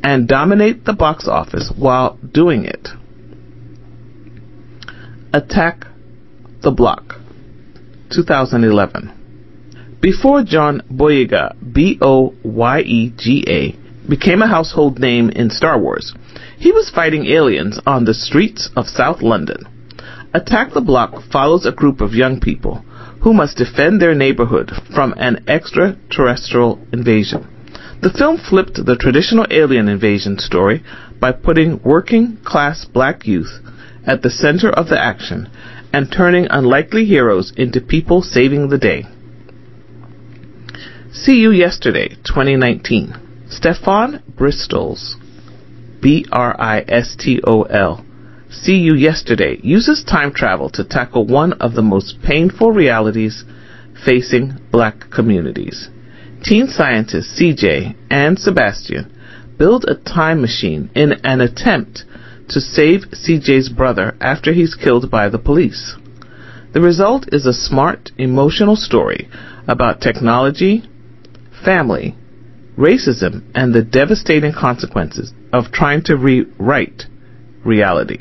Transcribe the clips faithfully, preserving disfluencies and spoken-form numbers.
and dominate the box office while doing it. Attack the Block, two thousand eleven. Before John Boyega, B O Y E G A, became a household name in Star Wars, he was fighting aliens on the streets of South London. Attack the Block follows a group of young people who must defend their neighborhood from an extraterrestrial invasion. The film flipped the traditional alien invasion story by putting working-class black youth at the center of the action and turning unlikely heroes into people saving the day. See You Yesterday, twenty nineteen. Stefan Bristol's B R I S T O L See You Yesterday uses time travel to tackle one of the most painful realities facing black communities. Teen scientists C J and Sebastian build a time machine in an attempt to save C J's brother after he's killed by the police. The result is a smart, emotional story about technology, family, racism, and the devastating consequences of trying to rewrite reality.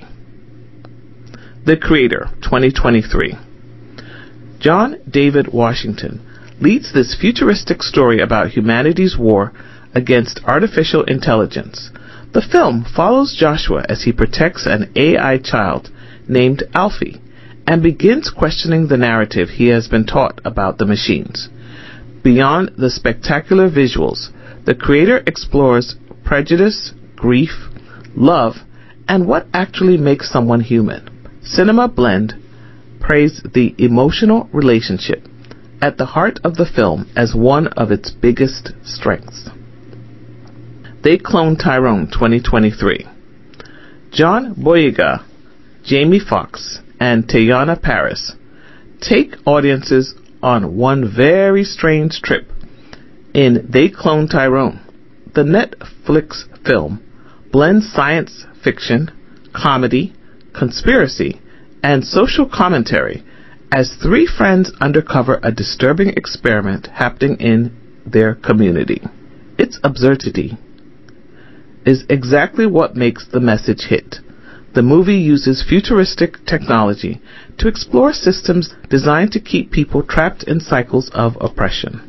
The Creator, twenty twenty-three. John David Washington leads this futuristic story about humanity's war against artificial intelligence. The film follows Joshua as he protects an A I child named Alfie and begins questioning the narrative he has been taught about the machines. Beyond the spectacular visuals, the creator explores prejudice, grief, love, and what actually makes someone human. Cinema Blend praised the emotional relationship at the heart of the film as one of its biggest strengths. They Cloned Tyrone, twenty twenty-three. John Boyega, Jamie Foxx, and Teyana Paris take audiences on one very strange trip in They Cloned Tyrone. The Netflix film blends science fiction, comedy, conspiracy, and social commentary as three friends uncover a disturbing experiment happening in their community. Its absurdity is exactly what makes the message hit. The movie uses futuristic technology to explore systems designed to keep people trapped in cycles of oppression.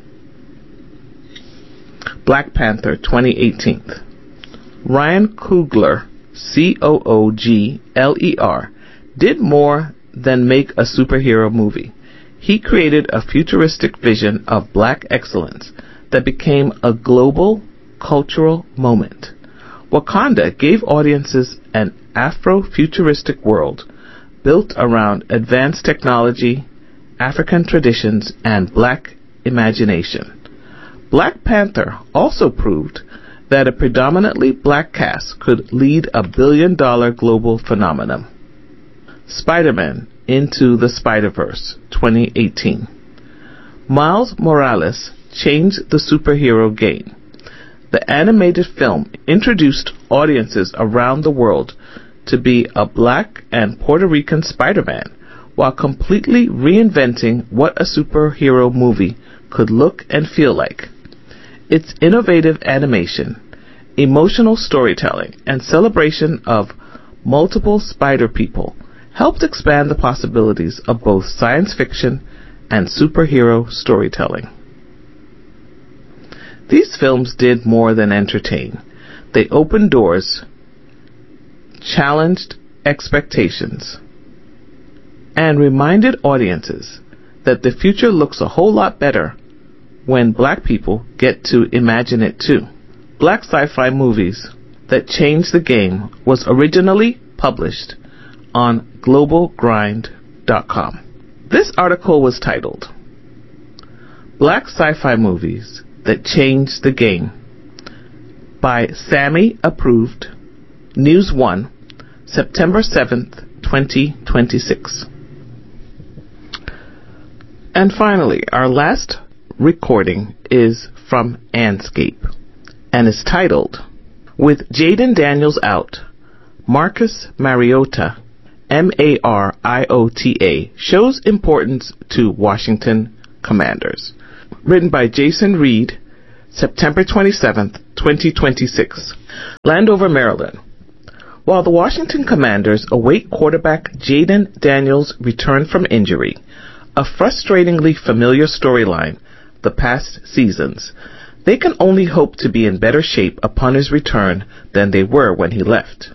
Black Panther, twenty eighteen. Ryan Coogler, C O O G L E R, did more than make a superhero movie. He created a futuristic vision of black excellence that became a global cultural moment. Wakanda gave audiences an Afro-futuristic world built around advanced technology, African traditions, and black imagination. Black Panther also proved that a predominantly black cast could lead a billion-dollar global phenomenon. Spider-Man Into the Spider-Verse, twenty eighteen. Miles Morales changed the superhero game. The animated film introduced audiences around the world to be a black and Puerto Rican Spider-Man, while completely reinventing what a superhero movie could look and feel like. Its innovative animation, emotional storytelling, and celebration of multiple spider people helped expand the possibilities of both science fiction and superhero storytelling. These films did more than entertain. They opened doors, challenged expectations, and reminded audiences that the future looks a whole lot better when black people get to imagine it too. Black Sci-Fi Movies That Changed the Game was originally published on global grind dot com. This article was titled Black Sci-Fi Movies That Changed the Game by Sammy Approved, News One, September seventh, twenty twenty-six. And finally, our last recording is from Anscape and is titled, With Jaden Daniels Out, Marcus Mariota, M A R I O T A, shows importance to Washington Commanders. Written by Jason Reed, September twenty-seventh, twenty twenty-six. Landover, Maryland. While the Washington Commanders await quarterback Jayden Daniels' return from injury, a frustratingly familiar storyline the past seasons, they can only hope to be in better shape upon his return than they were when he left.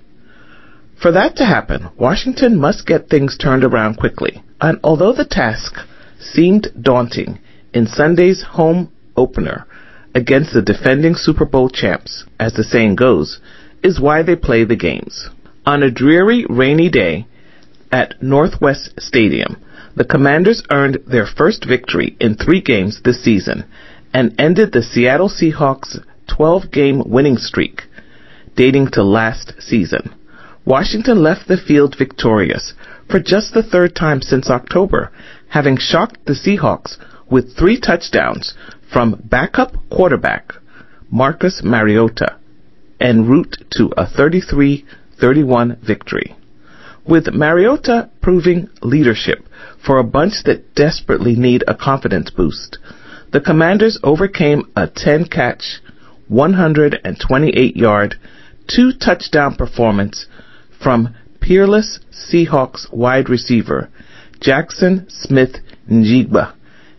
For that to happen, Washington must get things turned around quickly, and although the task seemed daunting in Sunday's home opener against the defending Super Bowl champs, as the saying goes, is why they play the games. On a dreary, rainy day at Northwest Stadium, the Commanders earned their first victory in three games this season and ended the Seattle Seahawks' twelve-game winning streak, dating to last season. Washington left the field victorious for just the third time since October, having shocked the Seahawks with three touchdowns from backup quarterback Marcus Mariota en route to a thirty-three thirty-one victory. With Mariota proving leadership for a bunch that desperately need a confidence boost, the Commanders overcame a ten-catch, one hundred twenty-eight yard, two-touchdown performance from peerless Seahawks wide receiver Jackson Smith-Njigba,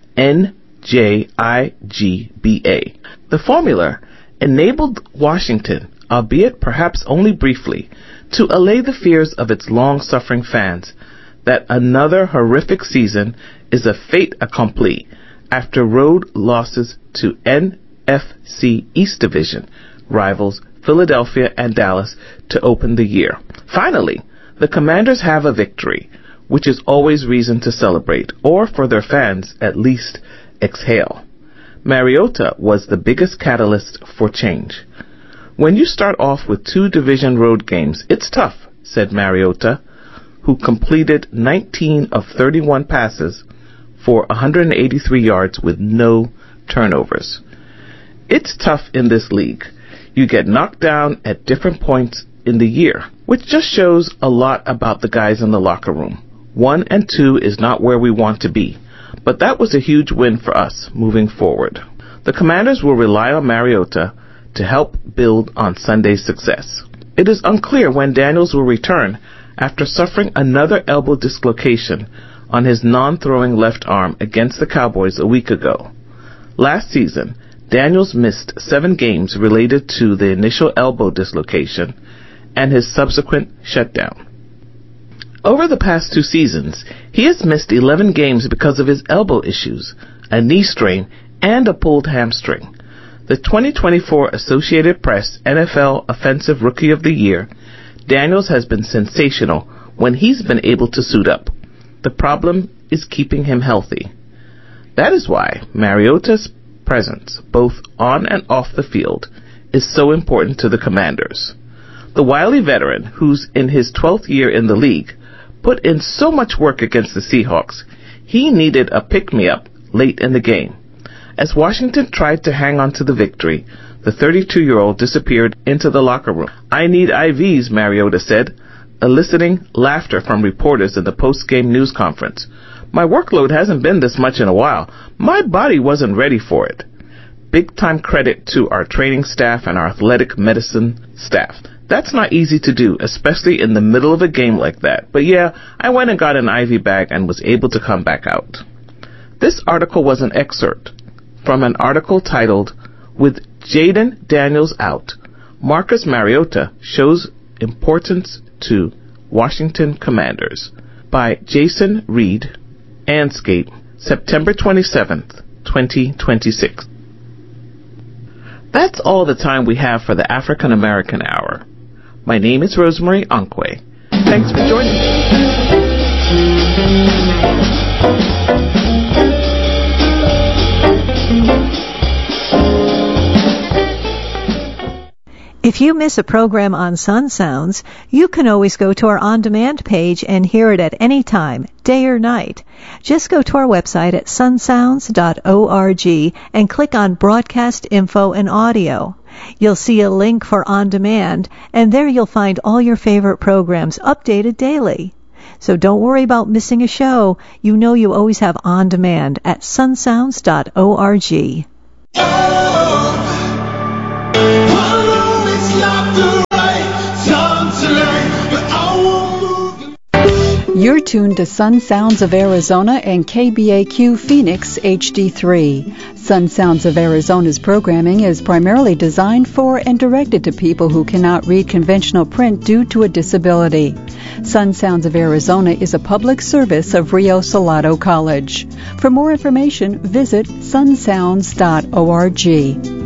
N J I G B A. The formula enabled Washington, albeit perhaps only briefly, to allay the fears of its long-suffering fans that another horrific season is a fait accompli after road losses to N F C East Division rivals Philadelphia and Dallas to open the year. Finally, the Commanders have a victory, which is always reason to celebrate, or for their fans, at least, exhale. Mariota was the biggest catalyst for change. When you start off with two division road games, it's tough, said Mariota, who completed nineteen of thirty-one passes for one hundred eighty-three yards with no turnovers. It's tough in this league. You get knocked down at different points in the year, which just shows a lot about the guys in the locker room. One and two is not where we want to be, but that was a huge win for us moving forward. The Commanders will rely on Mariota to help build on Sunday's success. It is unclear when Daniels will return after suffering another elbow dislocation on his non-throwing left arm against the Cowboys a week ago. Last season, Daniels missed seven games related to the initial elbow dislocation and his subsequent shutdown. Over the past two seasons, he has missed eleven games because of his elbow issues, a knee strain, and a pulled hamstring. The twenty twenty-four Associated Press N F L Offensive Rookie of the Year, Daniels has been sensational when he's been able to suit up. The problem is keeping him healthy. That is why Mariota's presence, both on and off the field, is so important to the Commanders. The wily veteran, who's in his twelfth year in the league, put in so much work against the Seahawks, he needed a pick-me-up late in the game. As Washington tried to hang on to the victory, the thirty-two-year-old disappeared into the locker room. "I need I Vs," Mariota said, eliciting laughter from reporters in the post-game news conference. "My workload hasn't been this much in a while. My body wasn't ready for it." Big-time credit to our training staff and our athletic medicine staff. That's not easy to do, especially in the middle of a game like that. But yeah, I went and got an I V bag and was able to come back out. This article was an excerpt from an article titled, "With Jayden Daniels Out, Marcus Mariota Shows Importance to Washington Commanders," by Jason Reed, Anscape, September twenty-seventh, twenty twenty-six. That's all the time we have for the African American Hour. My name is Rosemary Onkwe. Thanks for joining me. If you miss a program on Sun Sounds, you can always go to our on-demand page and hear it at any time, day or night. Just go to our website at sun sounds dot org and click on Broadcast Info and Audio. You'll see a link for On Demand, and there you'll find all your favorite programs updated daily. So don't worry about missing a show. You know you always have On Demand at sun sounds dot org. Oh. the right time tonight, but I won't move. You're tuned to Sun Sounds of Arizona and K B A Q Phoenix H D three. Sun Sounds of Arizona's programming is primarily designed for and directed to people who cannot read conventional print due to a disability. Sun Sounds of Arizona is a public service of Rio Salado College. For more information, visit sun sounds dot org.